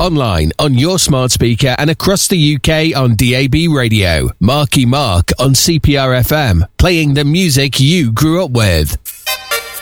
online, on your smart speaker and across the UK on DAB radio. Marky Mark on CPR FM, playing the music you grew up with.